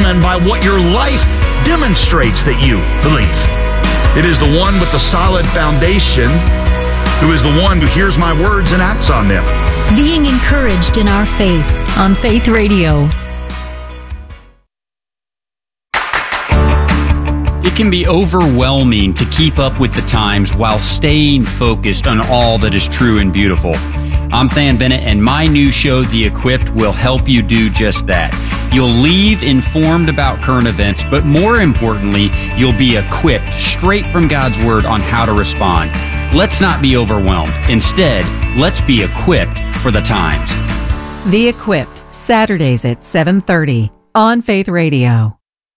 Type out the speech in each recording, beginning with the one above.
determined by what your life demonstrates that you believe. It is the one with the solid foundation who is the one who hears my words and acts on them. Being encouraged in our faith on Faith Radio. It can be overwhelming to keep up with the times while staying focused on all that is true and beautiful. I'm Than Bennett, and my new show, The Equipped, will help you do just that. You'll leave informed about current events, but more importantly, you'll be equipped straight from God's Word on how to respond. Let's not be overwhelmed. Instead, let's be equipped for the times. The Equipped, Saturdays at 7:30 on Faith Radio.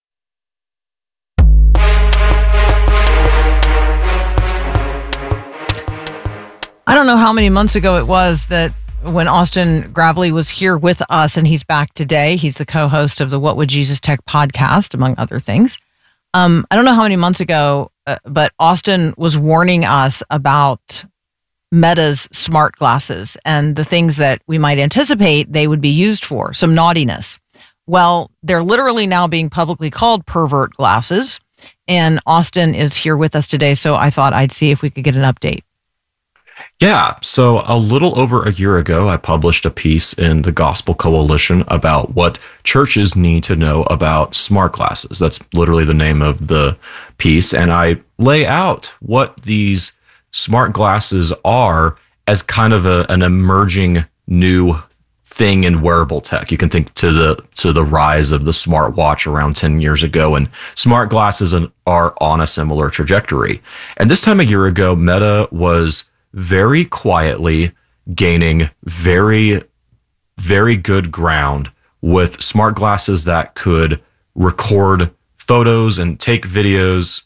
I don't know how many months ago it was that when Austin Gravely was here with us, and he's back today. He's the co-host of the What Would Jesus Tech podcast, among other things. I don't know how many months ago, but Austin was warning us about Meta's smart glasses and the things that we might anticipate they would be used for, some naughtiness. Well, they're literally now being publicly called pervert glasses, and Austin is here with us today, so I thought I'd see if we could get an update. Yeah, so a little over a year ago, I published a piece in the Gospel Coalition about what churches need to know about smart glasses. That's literally the name of the piece. And I lay out what these smart glasses are as kind of an emerging new thing in wearable tech. You can think to the rise of the smartwatch around 10 years ago, and smart glasses are on a similar trajectory. And this time a year ago, Meta was very quietly gaining very, very good ground with smart glasses that could record photos and take videos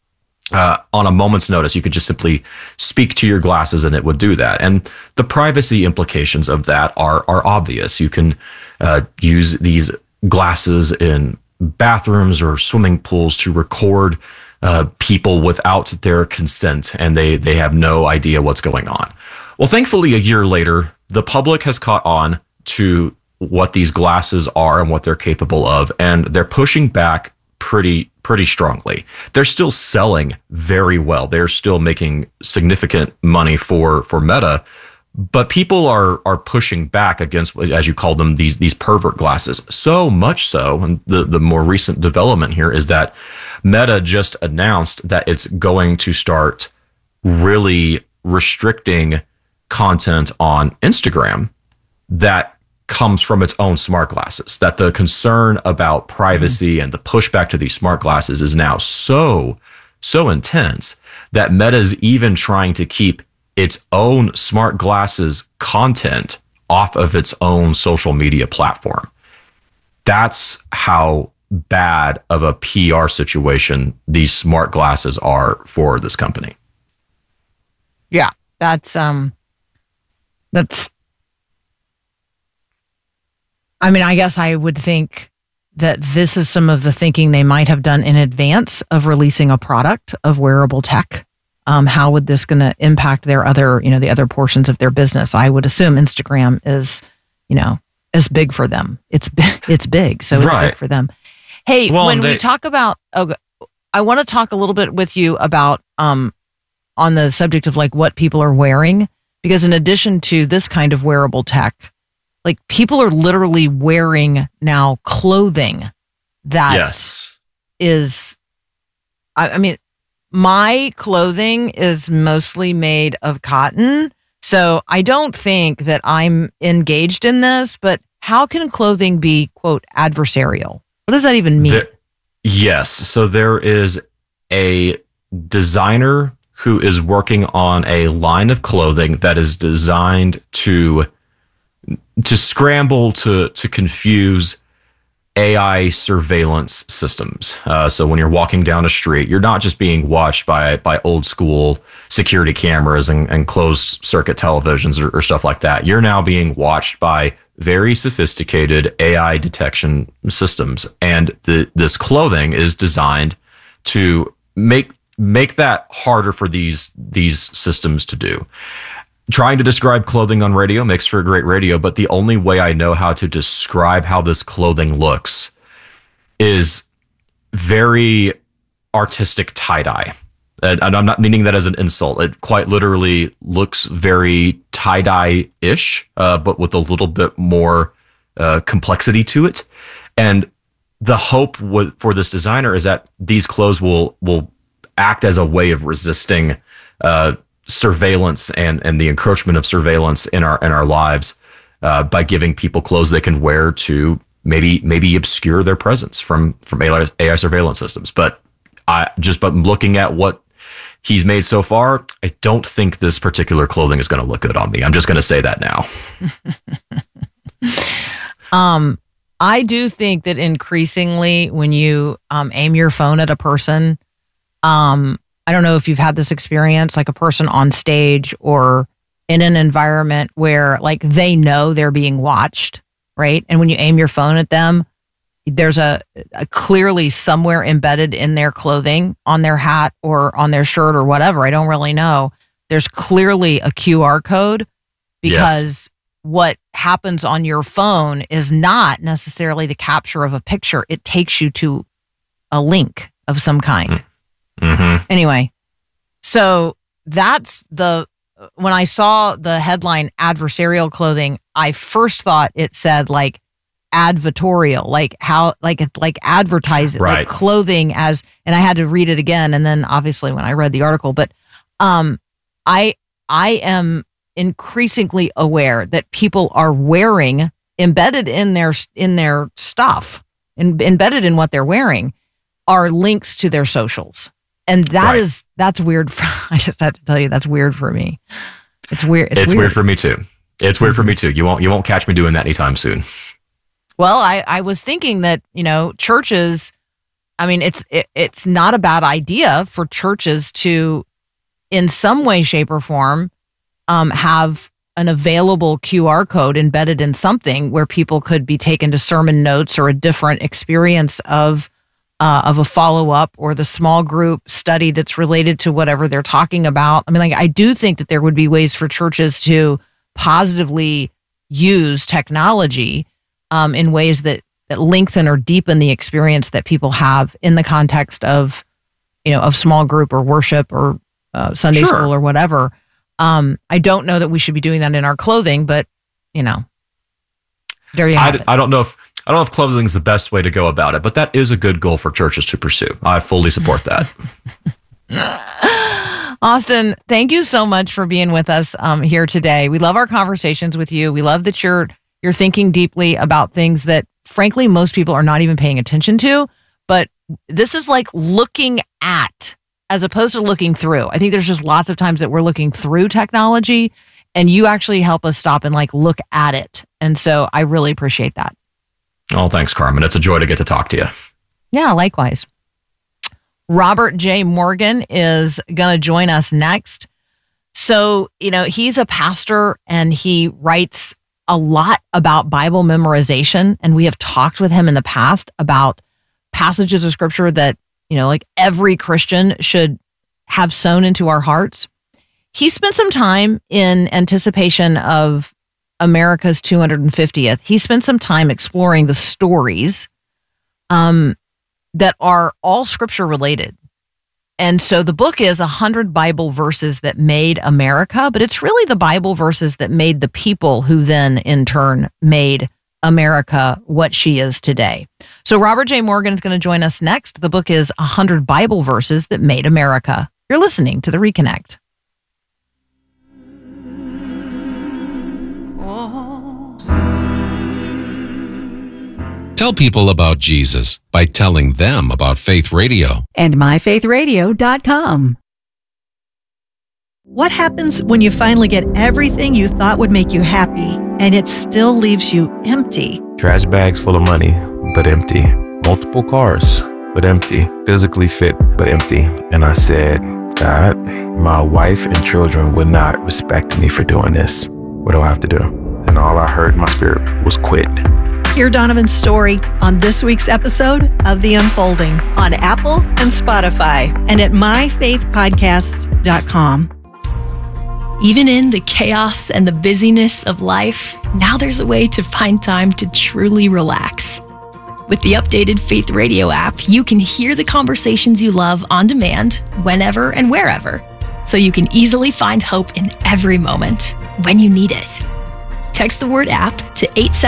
on a moment's notice. You could just simply speak to your glasses and it would do that. And the privacy implications of that are obvious. You can use these glasses in bathrooms or swimming pools to record people without their consent, and they have no idea what's going on. Well, thankfully, a year later, the public has caught on to what these glasses are and what they're capable of, and they're pushing back pretty strongly. They're still selling very well. They're still making significant money for Meta, but people are pushing back against, as you call them, these pervert glasses. So much so, and the more recent development here is that Meta just announced that it's going to start really restricting content on Instagram that comes from its own smart glasses. That the concern about privacy and the pushback to these smart glasses is now so intense that Meta's even trying to keep its own smart glasses content off of its own social media platform. That's how bad of a PR situation these smart glasses are for this company. Yeah, that's I mean, I guess I would think that this is some of the thinking they might have done in advance of releasing a product of wearable tech. How would this going to impact their other, the other portions of their business? I would assume Instagram is, is big for them. It's big, so it's big for them. Hey, when we talk about, I want to talk a little bit with you about on the subject of like what people are wearing, because in addition to this kind of wearable tech, like people are literally wearing now clothing that is, I mean, my clothing is mostly made of cotton, so I don't think that I'm engaged in this, but how can clothing be, quote, adversarial? What does that even mean? Yes. So there is a designer who is working on a line of clothing that is designed to scramble, to confuse AI surveillance systems. So when you're walking down a street, you're not just being watched by old school security cameras and closed circuit televisions or stuff like that. You're now being watched by very sophisticated AI detection systems. And this clothing is designed to make that harder for these systems to do. Trying to describe clothing on radio makes for great radio, but the only way I know how to describe how this clothing looks is very artistic tie-dye. And I'm not meaning that as an insult. It quite literally looks very tie-dye-ish, but with a little bit more complexity to it. And the hope for this designer is that these clothes will act as a way of resisting surveillance and the encroachment of surveillance in our lives by giving people clothes they can wear to maybe obscure their presence from AI surveillance systems. But looking at what he's made so far, I don't think this particular clothing is going to look good on me. I'm just going to say that now. I do think that increasingly when you aim your phone at a person, I don't know if you've had this experience, like a person on stage or in an environment where like they know they're being watched, right? And when you aim your phone at them, there's a clearly somewhere embedded in their clothing, on their hat or on their shirt or whatever, I don't really know. There's clearly a QR code because what happens on your phone is not necessarily the capture of a picture. It takes you to a link of some kind. Mm-hmm. Anyway, so that's when I saw the headline adversarial clothing, I first thought it said like advertorial, like advertising, right, like clothing as, and I had to read it again. And then obviously when I read the article, but I am increasingly aware that people are wearing, embedded in their stuff, embedded in what they're wearing, are links to their socials. And that's weird. I just have to tell you, that's weird for me. It's weird. It's weird for me too. It's weird for me too. You won't catch me doing that anytime soon. Well, I was thinking that, churches, I mean, it's not a bad idea for churches to, in some way, shape, or form, have an available QR code embedded in something where people could be taken to sermon notes or a different experience of a follow-up or the small group study that's related to whatever they're talking about. I mean, I do think that there would be ways for churches to positively use technology in ways that lengthen or deepen the experience that people have in the context of, of small group or worship or Sunday school or whatever. I don't know that we should be doing that in our clothing, but there you have it. I don't know if clothing is the best way to go about it, but that is a good goal for churches to pursue. I fully support that. Austin, thank you so much for being with us here today. We love our conversations with you. We love that you're thinking deeply about things that, frankly, most people are not even paying attention to. But this is like looking at, as opposed to looking through. I think there's just lots of times that we're looking through technology, and you actually help us stop and look at it. And so I really appreciate that. Oh, thanks, Carmen. It's a joy to get to talk to you. Yeah, likewise. Robert J. Morgan is going to join us next. So, he's a pastor and he writes a lot about Bible memorization. And we have talked with him in the past about passages of scripture that, every Christian should have sown into our hearts. He spent some time in anticipation of America's 250th. He spent some time exploring the stories that are all scripture related. And so the book is 100 Bible verses that made America, but it's really the Bible verses that made the people who then in turn made America what she is today. So Robert J. Morgan is going to join us next. The book is 100 Bible verses that made America. You're listening to The Reconnect. Tell people about Jesus by telling them about Faith Radio. And myfaithradio.com. What happens when you finally get everything you thought would make you happy and it still leaves you empty? Trash bags full of money, but empty. Multiple cars, but empty. Physically fit, but empty. And I said, God, my wife and children would not respect me for doing this. What do I have to do? And all I heard in my spirit was quit. Hear Donovan's story on this week's episode of The Unfolding on Apple and Spotify and at myfaithpodcasts.com. Even in the chaos and the busyness of life, now there's a way to find time to truly relax. With the updated Faith Radio app, you can hear the conversations you love on demand, whenever and wherever, so you can easily find hope in every moment when you need it. Text the word app to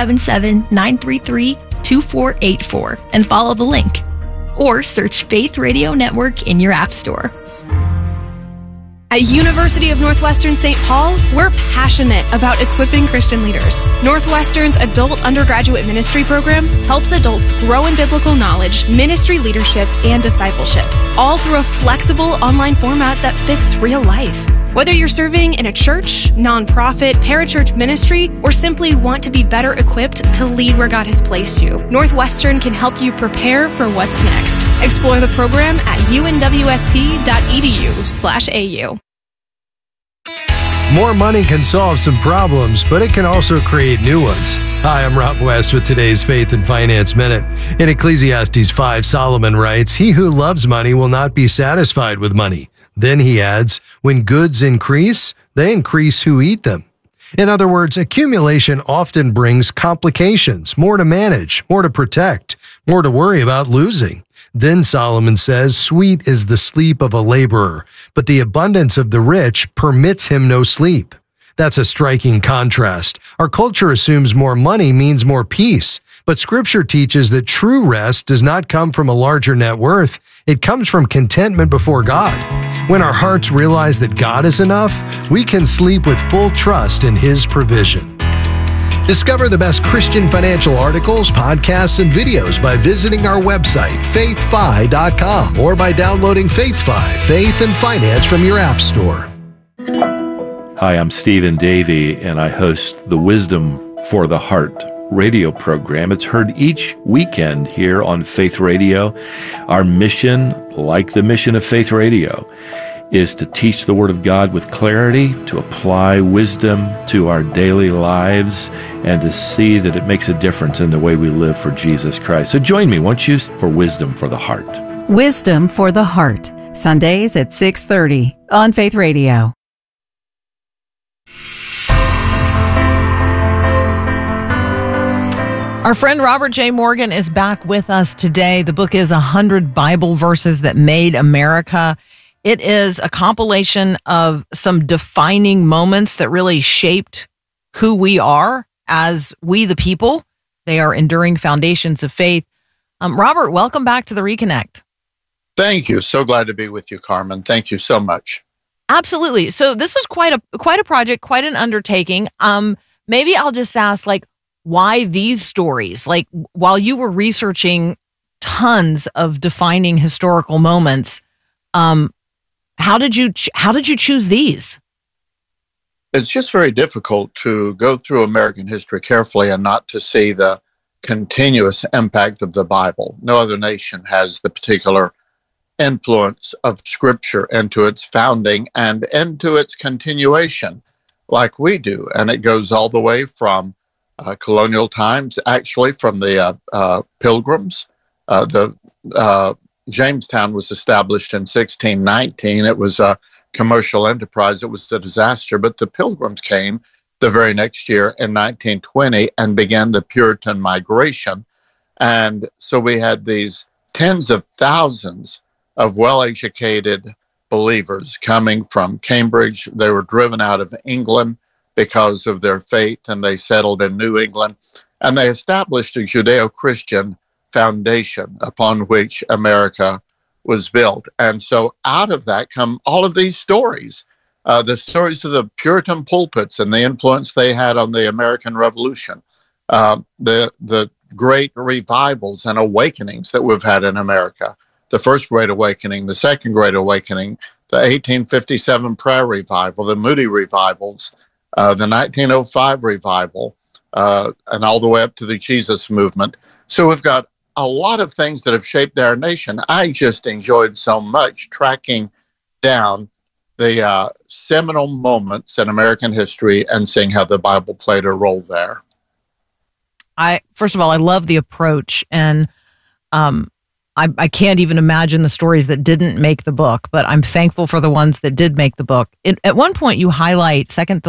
877-933-2484 and follow the link. Or search Faith Radio Network in your app store. At University of Northwestern St. Paul, we're passionate about equipping Christian leaders. Northwestern's Adult Undergraduate Ministry program helps adults grow in biblical knowledge, ministry leadership, and discipleship, all through a flexible online format that fits real life. Whether you're serving in a church, nonprofit, parachurch ministry, or simply want to be better equipped to lead where God has placed you, Northwestern can help you prepare for what's next. Explore the program at unwsp.edu/AU. More money can solve some problems, but it can also create new ones. Hi, I'm Rob West with today's Faith and Finance Minute. In Ecclesiastes 5, Solomon writes, "He who loves money will not be satisfied with money." Then he adds, "When goods increase, they increase who eat them." In other words, accumulation often brings complications, more to manage, more to protect, more to worry about losing. Then Solomon says, "Sweet is the sleep of a laborer, but the abundance of the rich permits him no sleep." That's a striking contrast. Our culture assumes more money means more peace, but Scripture teaches that true rest does not come from a larger net worth. It comes from contentment before God. When our hearts realize that God is enough, we can sleep with full trust in His provision. Discover the best Christian financial articles, podcasts, and videos by visiting our website, faithfi.com, or by downloading FaithFi, Faith and Finance from your app store. Hi, I'm Stephen Davey, and I host the Wisdom for the Heart radio program. It's heard each weekend here on Faith Radio. Our mission, like the mission of Faith Radio, is to teach the Word of God with clarity, to apply wisdom to our daily lives, and to see that it makes a difference in the way we live for Jesus Christ. So join me, won't you, for Wisdom for the Heart. Wisdom for the Heart, Sundays at 6:30 on Faith Radio. Our friend Robert J. Morgan is back with us today. The book is 100 Bible Verses That Made America. It is a compilation of some defining moments that really shaped who we are as we the people. They are enduring foundations of faith. Robert, welcome back to the Reconnect. Thank you. So glad to be with you, Carmen. Thank you so much. Absolutely. So this was quite a project, quite an undertaking. Maybe I'll just ask, why these stories? While you were researching tons of defining historical moments, how did you choose these? It's just very difficult to go through American history carefully and not to see the continuous impact of the Bible. No other nation has the particular influence of Scripture into its founding and into its continuation like we do. And it goes all the way from colonial times, actually from the Pilgrims. Jamestown was established in 1619. It was a commercial enterprise. It was a disaster, but the Pilgrims came the very next year in 1920 and began the Puritan migration. And so we had these tens of thousands of well-educated believers coming from Cambridge. They were driven out of England because of their faith, and they settled in New England. And they established a Judeo-Christian foundation upon which America was built. And so out of that come all of these stories, the stories of the Puritan pulpits and the influence they had on the American Revolution, the great revivals and awakenings that we've had in America, the First Great Awakening, the Second Great Awakening, the 1857 Prayer Revival, the Moody Revivals, the 1905 Revival, and all the way up to the Jesus Movement. So we've got a lot of things that have shaped our nation. I just enjoyed so much tracking down the seminal moments in American history and seeing how the Bible played a role there. First of all, I love the approach, and I can't even imagine the stories that didn't make the book, but I'm thankful for the ones that did make the book. At one point, you highlight Second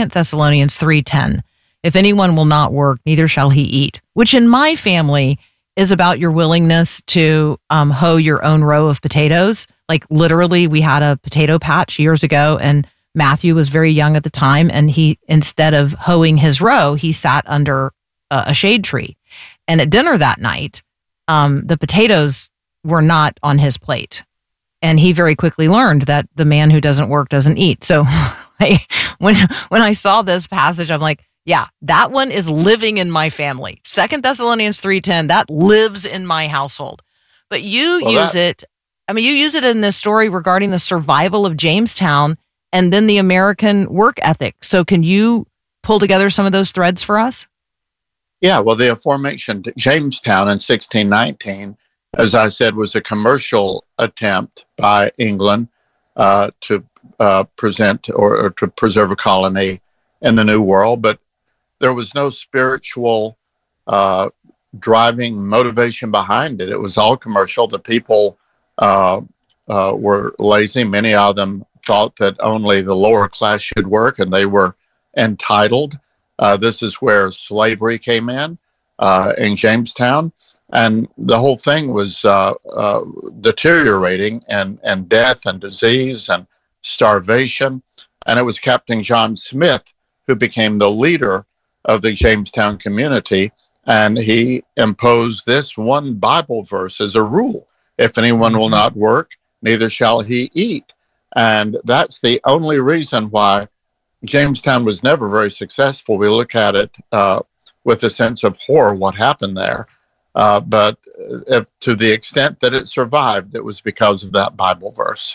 Thessalonians 3:10. If anyone will not work, neither shall he eat, which in my family is about your willingness to hoe your own row of potatoes. Like literally, we had a potato patch years ago, and Matthew was very young at the time, and he, instead of hoeing his row, he sat under a shade tree. And at dinner that night, the potatoes were not on his plate. And he very quickly learned that the man who doesn't work doesn't eat. So when I saw this passage, I'm like, yeah, that one is living in my family. 2 Thessalonians 3:10, that lives in my household. But you use it in this story regarding the survival of Jamestown and then the American work ethic. So can you pull together some of those threads for us? Yeah, well, the aforementioned Jamestown in 1619, as I said, was a commercial attempt by England to present or to preserve a colony in the New World, but there was no spiritual driving motivation behind it. It was all commercial. The people were lazy. Many of them thought that only the lower class should work, and they were entitled. This is where slavery came in Jamestown. And the whole thing was deteriorating, and death and disease and starvation. And it was Captain John Smith who became the leader of the Jamestown community. And he imposed this one Bible verse as a rule. If anyone will not work, neither shall he eat. And that's the only reason why Jamestown was never very successful. We look at it with a sense of horror, what happened there. But to the extent that it survived, it was because of that Bible verse.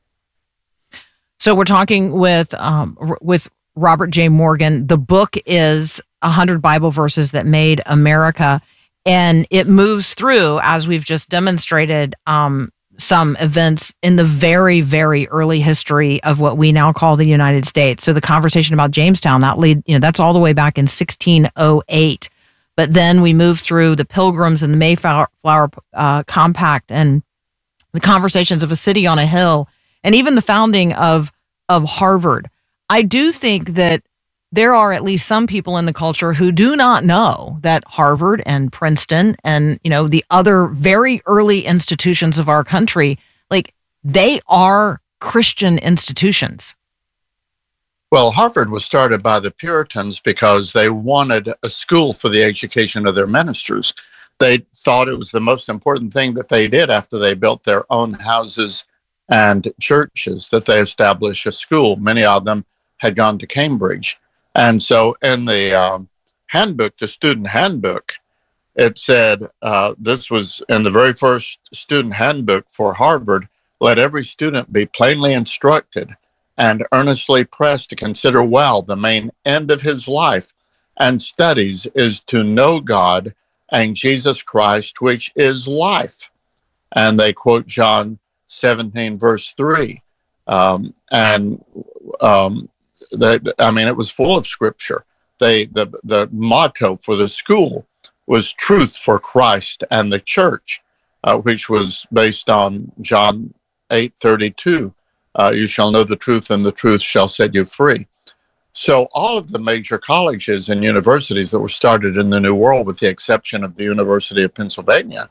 So we're talking with Robert J. Morgan. The book is 100 Bible Verses That Made America, and it moves through, as we've just demonstrated, some events in the very, very early history of what we now call the United States. So the conversation about Jamestown, that's all the way back in 1608. But then we move through the Pilgrims and the Mayflower Compact and the conversations of a city on a hill, and even the founding of Harvard. I do think that there are at least some people in the culture who do not know that Harvard and Princeton and, the other very early institutions of our country, they are Christian institutions. Well, Harvard was started by the Puritans because they wanted a school for the education of their ministers. They thought it was the most important thing that they did after they built their own houses and churches, that they established a school. Many of them had gone to Cambridge. And so in the handbook, the student handbook, it said, this was in the very first student handbook for Harvard, let every student be plainly instructed and earnestly pressed to consider well the main end of his life and studies is to know God and Jesus Christ, which is life. And they quote John 17, verse 3. It was full of scripture. The motto for the school was truth for Christ and the church, which was based on John 8:32. You shall know the truth, and the truth shall set you free. So all of the major colleges and universities that were started in the New World, with the exception of the University of Pennsylvania,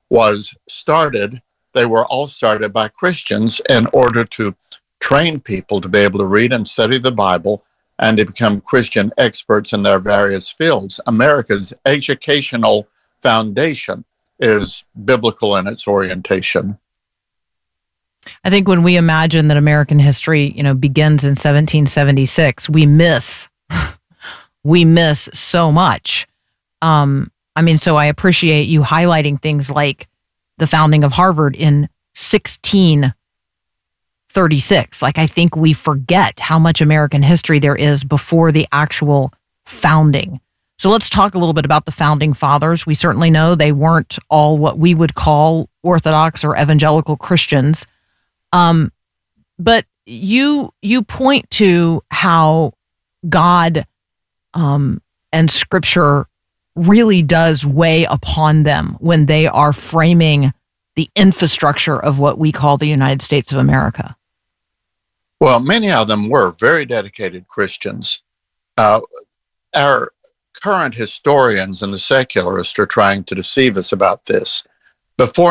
they were all started by Christians in order to train people to be able to read and study the Bible and to become Christian experts in their various fields. America's educational foundation is biblical in its orientation. I think when we imagine that American history, begins in 1776, we miss so much. So I appreciate you highlighting things like the founding of Harvard in 1636. I think we forget how much American history there is before the actual founding. So let's talk a little bit about the founding fathers. We certainly know they weren't all what we would call Orthodox or evangelical Christians. But you point to how God and Scripture really does weigh upon them when they are framing the infrastructure of what we call the United States of America. Well, many of them were very dedicated Christians. Our current historians and the secularists are trying to deceive us about this. Before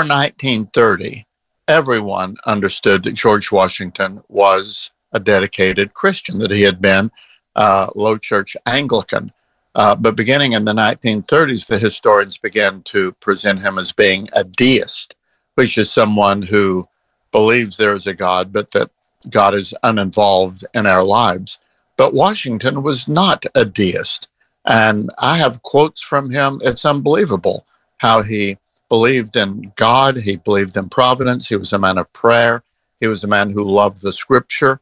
1930, everyone understood that George Washington was a dedicated Christian, that he had been Low Church Anglican. But beginning in the 1930s, the historians began to present him as being a deist, which is someone who believes there is a God, but that God is uninvolved in our lives. But Washington was not a deist. And I have quotes from him. It's unbelievable how he believed in God. He believed in providence. He was a man of prayer. He was a man who loved the scripture.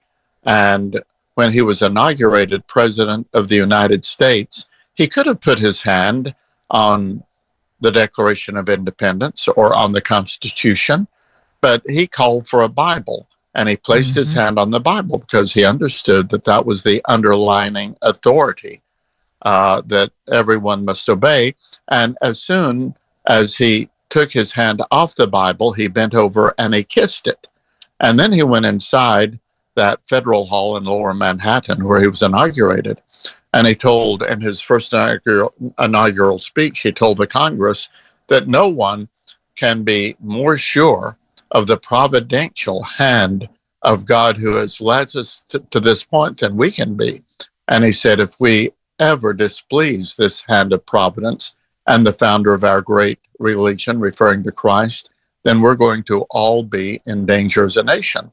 And when he was inaugurated president of the United States, he could have put his hand on the Declaration of Independence or on the Constitution, but he called for a Bible, and he placed his hand on the Bible because he understood that that was the underlying authority that everyone must obey. And as soon as he took his hand off the Bible, he bent over and he kissed it. And then he went inside that Federal Hall in Lower Manhattan where he was inaugurated. And he told, in his first inaugural speech, he told the Congress that no one can be more sure of the providential hand of God who has led us to this point than we can be. And he said, if we ever displease this hand of providence and the founder of our great religion, referring to Christ, then we're going to all be in danger as a nation.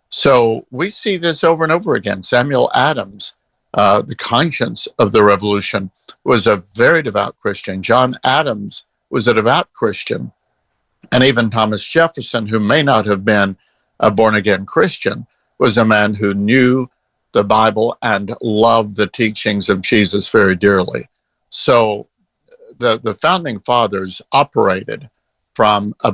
So we see this over and over again. Samuel Adams, the conscience of the revolution, was a very devout Christian. John Adams was a devout Christian. And even Thomas Jefferson, who may not have been a born-again Christian, was a man who knew the Bible and loved the teachings of Jesus very dearly. So the founding fathers operated from a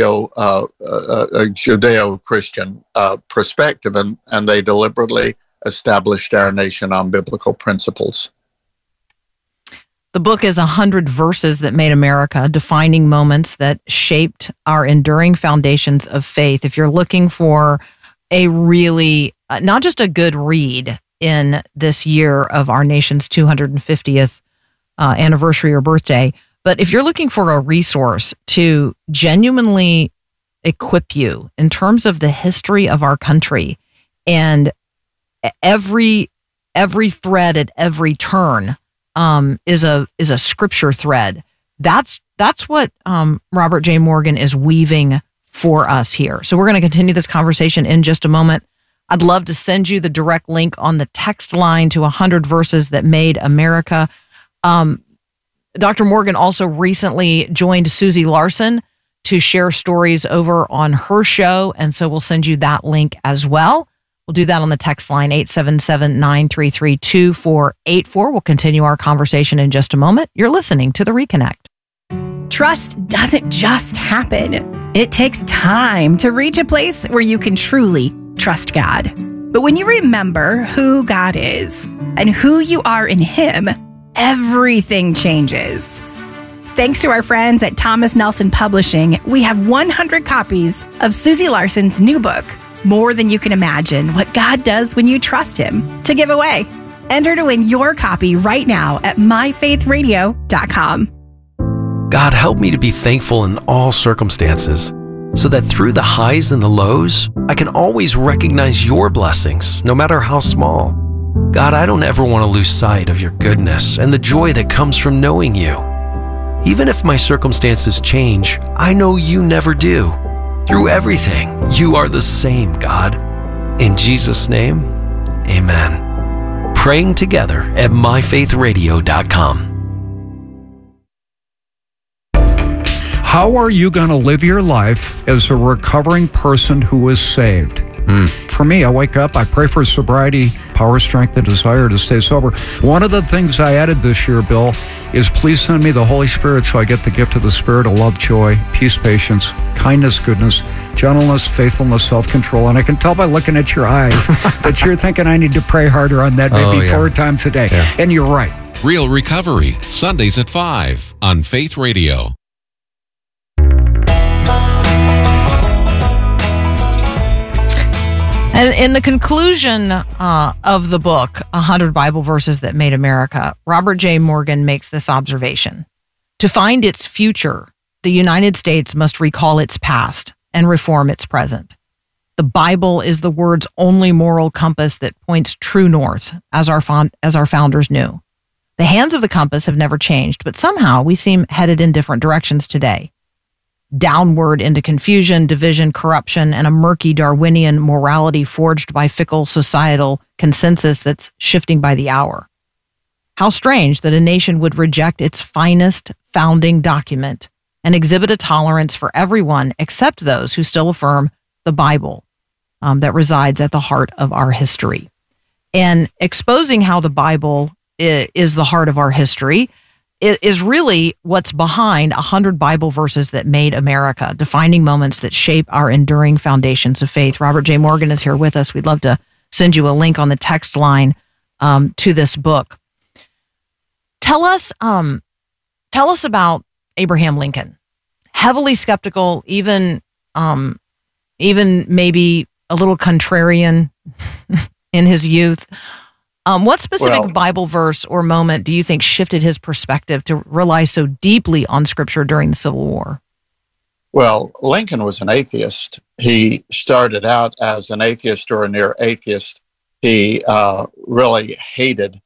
Judeo-Christian perspective, and they deliberately established our nation on biblical principles. The book is 100 verses that made America, defining moments that shaped our enduring foundations of faith. If you're looking for a really, not just a good read in this year of our nation's 250th anniversary or birthday, but if you're looking for a resource to genuinely equip you in terms of the history of our country, and every thread at every turn is a scripture thread. That's what Robert J. Morgan is weaving for us here. So we're going to continue this conversation in just a moment. I'd love to send you the direct link on the text line to 100 verses that made America. Dr. Morgan also recently joined Susie Larson to share stories over on her show, and so we'll send you that link as well. We'll do that on the text line, 877-933-2484. We'll continue our conversation in just a moment. You're listening to The Reconnect. Trust doesn't just happen. It takes time to reach a place where you can truly trust God. But when you remember who God is and who you are in Him, everything changes. Thanks to our friends at Thomas Nelson Publishing, we have 100 copies of Susie Larson's new book, More Than You Can Imagine, What God Does When You Trust Him, to give away. Enter to win your copy right now at myfaithradio.com. God, help me to be thankful in all circumstances, so that through the highs and the lows, I can always recognize your blessings, no matter how small. God, I don't ever want to lose sight of your goodness and the joy that comes from knowing you. Even if my circumstances change, I know you never do. Through everything, you are the same, God. In Jesus' name, amen. Praying together at myfaithradio.com. How are you going to live your life as a recovering person who is saved? For me, I wake up, I pray for sobriety, power, strength, the desire to stay sober. One of the things I added this year, Bill, is please send me the Holy Spirit so I get the gift of the Spirit of love, joy, peace, patience, kindness, goodness, gentleness, faithfulness, self-control. And I can tell by looking at your eyes that you're thinking I need to pray harder on that maybe 4 times a day. Yeah. And you're right. Real Recovery, Sundays at 5 on Faith Radio. And in the conclusion of the book, 100 Bible Verses That Made America, Robert J. Morgan makes this observation. To find its future, the United States must recall its past and reform its present. The Bible is the word's only moral compass that points true north, as our founders knew. The hands of the compass have never changed, but somehow we seem headed in different directions today. Downward into confusion, division, corruption, and a murky Darwinian morality forged by fickle societal consensus that's shifting by the hour. How strange that a nation would reject its finest founding document and exhibit a tolerance for everyone except those who still affirm the Bible that resides at the heart of our history. And exposing how the Bible is the heart of our history is really what's behind 100 Bible Verses That Made America, defining moments that shape our enduring foundations of faith. Robert J. Morgan is here with us. We'd love to send you a link on the text line to this book. Tell us about Abraham Lincoln. Heavily skeptical, even maybe a little contrarian in his youth. What specific Bible verse or moment do you think shifted his perspective to rely so deeply on Scripture during the Civil War? Well, Lincoln was an atheist. He started out as an atheist or a near atheist. He really hated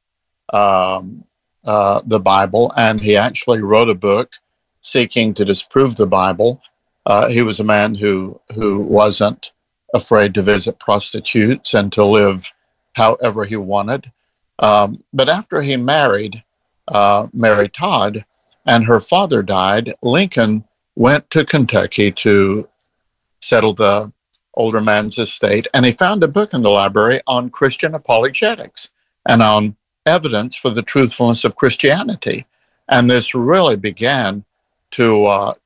the Bible, and he actually wrote a book seeking to disprove the Bible. He was a man who wasn't afraid to visit prostitutes and to live however he wanted. But after he married Mary Todd and her father died, Lincoln went to Kentucky to settle the older man's estate, and he found a book in the library on Christian apologetics and on evidence for the truthfulness of Christianity. And this really began to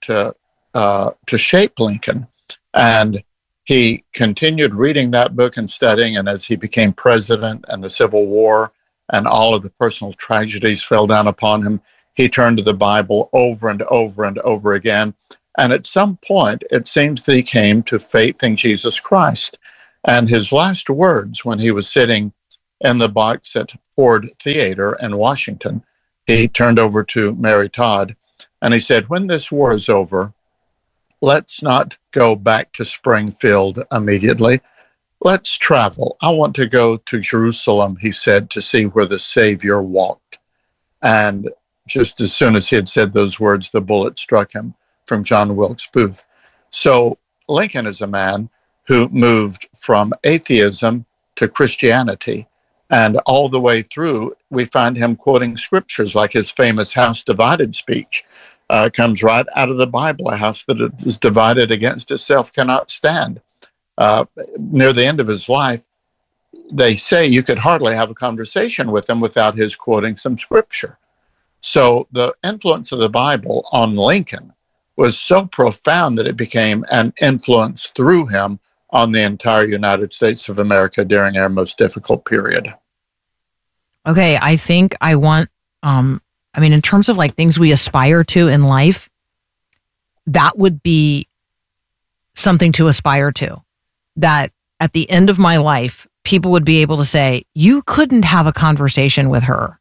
shape Lincoln. And he continued reading that book and studying, and as he became president and the Civil War and all of the personal tragedies fell down upon him, he turned to the Bible over and over and over again. And at some point, it seems that he came to faith in Jesus Christ. And his last words when he was sitting in the box at Ford Theater in Washington, he turned over to Mary Todd and he said, "When this war is over, let's not go back to Springfield immediately. Let's travel. I want to go to Jerusalem," he said, "to see where the Savior walked." And just as soon as he had said those words, the bullet struck him, from John Wilkes Booth. So Lincoln is a man who moved from atheism to Christianity. And all the way through, we find him quoting scriptures like his famous House Divided speech. Comes right out of the Bible. A house that is divided against itself cannot stand. Near the end of his life, they say you could hardly have a conversation with him without his quoting some scripture. So the influence of the Bible on Lincoln was so profound that it became an influence through him on the entire United States of America during our most difficult period. Okay, I think I want, in terms of like things we aspire to in life, that would be something to aspire to. That at the end of my life, people would be able to say, you couldn't have a conversation with her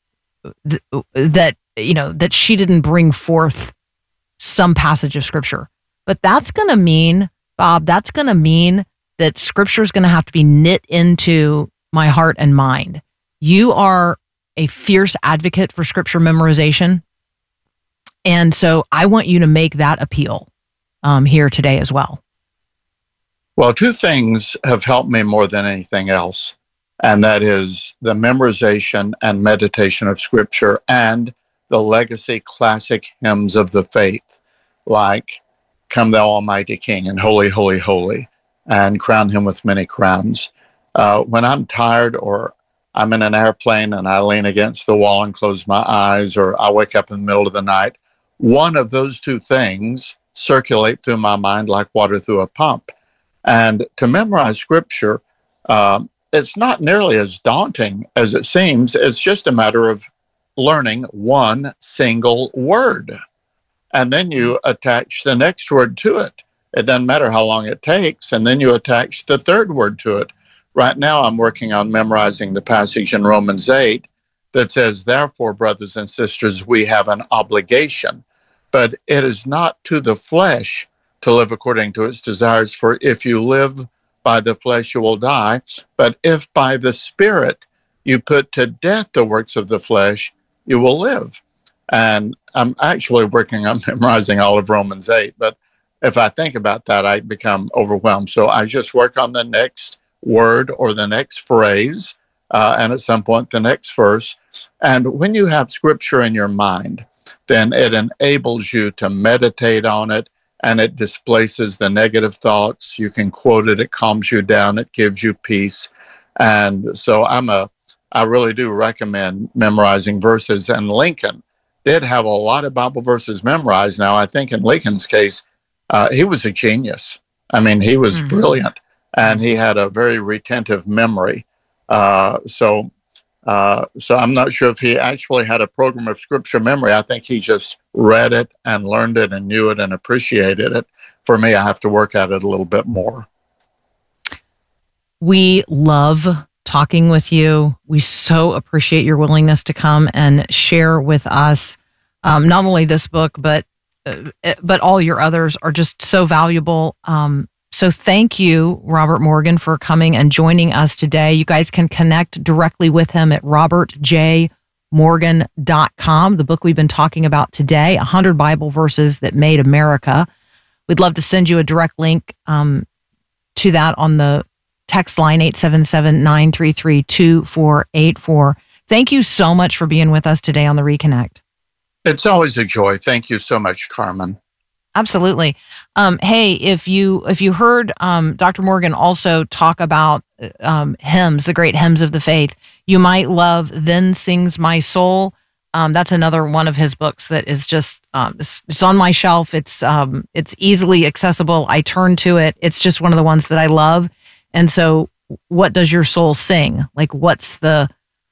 that she didn't bring forth some passage of scripture. But that's going to mean, Bob, that scripture is going to have to be knit into my heart and mind. You are a fierce advocate for scripture memorization. And so I want you to make that appeal here today as well. Well, two things have helped me more than anything else, and that is the memorization and meditation of scripture and the legacy classic hymns of the faith, like Come Thou Almighty King and Holy, Holy, Holy, and Crown Him with Many Crowns. When I'm tired or I'm in an airplane and I lean against the wall and close my eyes, or I wake up in the middle of the night, one of those two things circulate through my mind like water through a pump. And to memorize scripture, it's not nearly as daunting as it seems. It's just a matter of learning one single word. And then you attach the next word to it. It doesn't matter how long it takes. And then you attach the third word to it. Right now, I'm working on memorizing the passage in Romans 8 that says, therefore, brothers and sisters, we have an obligation. But it is not to the flesh to live according to its desires. For if you live by the flesh, you will die. But if by the Spirit you put to death the works of the flesh, you will live. And I'm actually working on memorizing all of Romans 8. But if I think about that, I become overwhelmed. So I just work on the next word or the next phrase, and at some point the next verse. And when you have scripture in your mind, then it enables you to meditate on it, and it displaces the negative thoughts. You can quote it, it calms you down, it gives you peace. And so I really do recommend memorizing verses. And Lincoln did have a lot of Bible verses memorized. Now, I think in Lincoln's case, he was a genius. I mean, he was brilliant, and he had a very retentive memory. So I'm not sure if he actually had a program of scripture memory. I think he just read it and learned it and knew it and appreciated it. For me, I have to work at it a little bit more. We love talking with you. We so appreciate your willingness to come and share with us not only this book, but all your others are just so valuable. So thank you, Robert Morgan, for coming and joining us today. You guys can connect directly with him at robertjmorgan.com. The book we've been talking about today, 100 Bible Verses That Made America. We'd love to send you a direct link to that on the text line 877-933-2484. Thank you so much for being with us today on the Reconnect. It's always a joy. Thank you so much, Carmen. Absolutely. Hey, if you heard Dr. Morgan also talk about hymns, the great hymns of the faith, you might love Then Sings My Soul. That's another one of his books that is just it's on my shelf. It's easily accessible. I turn to it. It's just one of the ones that I love. And so, what does your soul sing? Like, what's the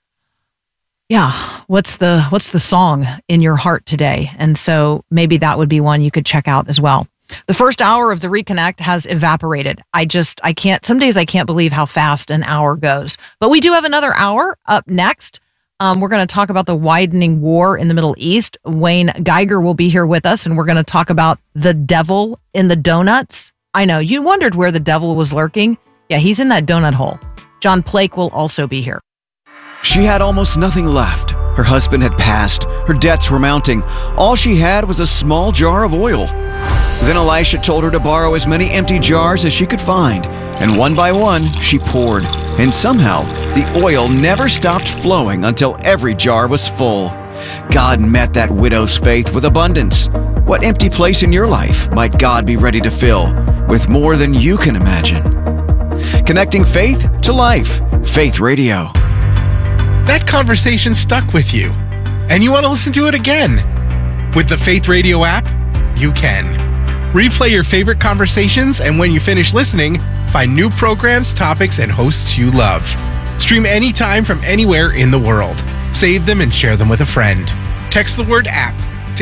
song in your heart today? And so maybe that would be one you could check out as well. The first hour of the Reconnect has evaporated. Some days I can't believe how fast an hour goes. But we do have another hour up next. We're going to talk about the widening war in the Middle East. Wayne Geiger will be here with us, and we're going to talk about the devil in the donuts. I know, you wondered where the devil was lurking. Yeah, he's in that donut hole. John Plake will also be here. She had almost nothing left. Her husband had passed. Her debts were mounting. All she had was a small jar of oil. Then Elisha told her to borrow as many empty jars as she could find. And one by one, she poured. And somehow, the oil never stopped flowing until every jar was full. God met that widow's faith with abundance. What empty place in your life might God be ready to fill with more than you can imagine? Connecting faith to life. Faith Radio. That conversation stuck with you, and you want to listen to it again. With the Faith Radio app, you can. Replay your favorite conversations, and when you finish listening, find new programs, topics, and hosts you love. Stream anytime from anywhere in the world. Save them and share them with a friend. Text the word app to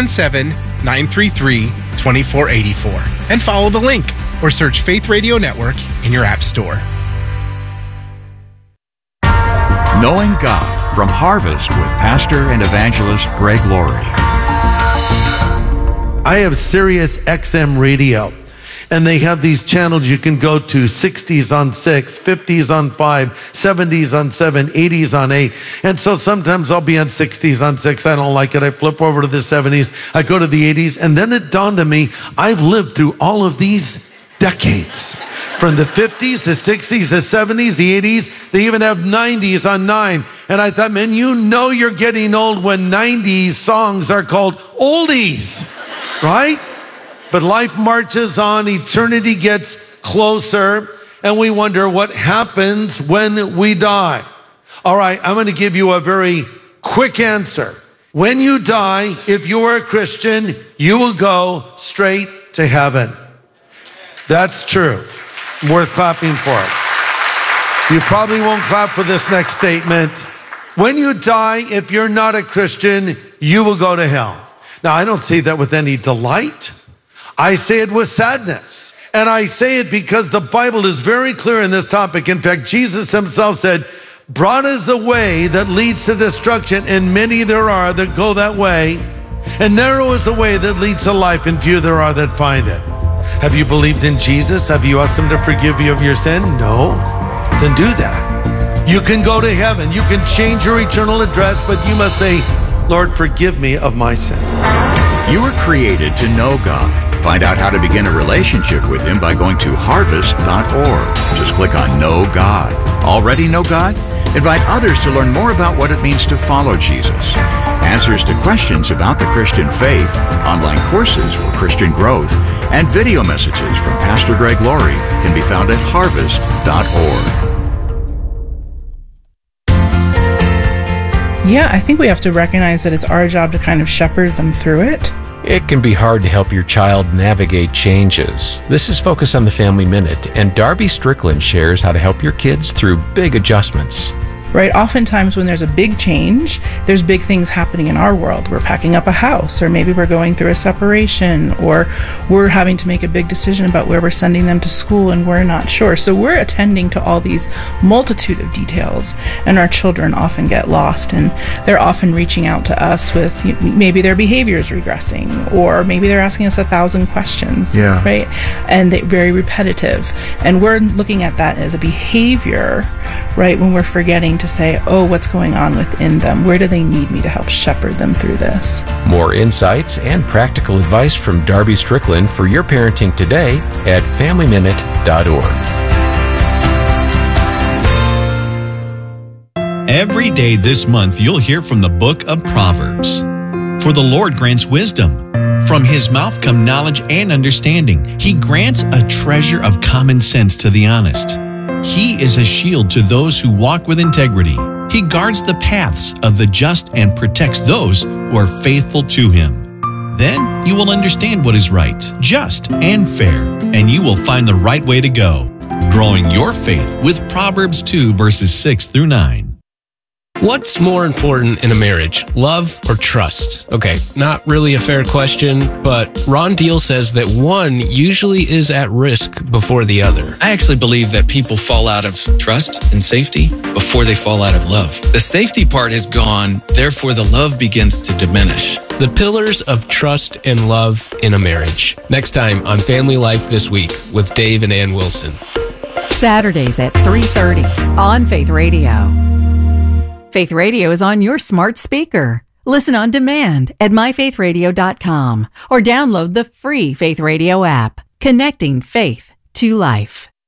877-933-2484 and follow the link or search Faith Radio Network in your app store. Knowing God from Harvest with Pastor and Evangelist Greg Laurie. I have Sirius XM Radio, and they have these channels you can go to: 60s on 6, 50s on 5, 70s on 7, 80s on 8. And so sometimes I'll be on 60s on 6. I don't like it. I flip over to the 70s. I go to the 80s. And then it dawned on me, I've lived through all of these decades. From the 50s, the 60s, the 70s, the 80s, they even have 90s on 9. And I thought, man, you know you're getting old when 90s songs are called oldies, right? But life marches on, eternity gets closer, and we wonder what happens when we die. All right, I'm going to give you a very quick answer. When you die, if you are a Christian, you will go straight to heaven. That's true. Worth clapping for it. You probably won't clap for this next statement. When you die, if you're not a Christian, you will go to hell. Now, I don't say that with any delight. I say it with sadness. And I say it because the Bible is very clear in this topic. In fact, Jesus himself said, broad is the way that leads to destruction, and many there are that go that way. And narrow is the way that leads to life, and few there are that find it. Have you believed in Jesus? Have you asked him to forgive you of your sin? No? Then do that. You can go to heaven. You can change your eternal address, but you must say, Lord, forgive me of my sin. You were created to know God. Find out how to begin a relationship with him by going to harvest.org. Just click on Know God. Already know God? Invite others to learn more about what it means to follow Jesus. Answers to questions about the Christian faith, online courses for Christian growth, and video messages from Pastor Greg Laurie can be found at harvest.org. Yeah, I think we have to recognize that it's our job to kind of shepherd them through it. It can be hard to help your child navigate changes. This is Focus on the Family Minute, and Darby Strickland shares how to help your kids through big adjustments. Right? Oftentimes when there's a big change, there's big things happening in our world. We're packing up a house, or maybe we're going through a separation, or we're having to make a big decision about where we're sending them to school and we're not sure. So we're attending to all these multitude of details, and our children often get lost, and they're often reaching out to us with maybe their behavior is regressing, or maybe they're asking us 1,000 questions, right? And they're very repetitive. And we're looking at that as a behavior, right? When we're forgetting to say, oh, what's going on within them? Where do they need me to help shepherd them through this? More insights and practical advice from Darby Strickland for your parenting today at FamilyMinute.org. Every day this month, you'll hear from the book of Proverbs. For the Lord grants wisdom. From his mouth come knowledge and understanding. He grants a treasure of common sense to the honest. He is a shield to those who walk with integrity. He guards the paths of the just and protects those who are faithful to him. Then you will understand what is right, just, and fair, and you will find the right way to go. Growing your faith with Proverbs 2, verses 6 through 9. What's more important in a marriage, love or trust? Okay, not really a fair question, but Ron Deal says that one usually is at risk before the other. I actually believe that people fall out of trust and safety before they fall out of love. The safety part is gone, therefore the love begins to diminish. The pillars of trust and love in a marriage. Next time on Family Life This Week with Dave and Ann Wilson. Saturdays at 3:30 on Faith Radio. Faith Radio is on your smart speaker. Listen on demand at myfaithradio.com or download the free Faith Radio app, connecting faith to life.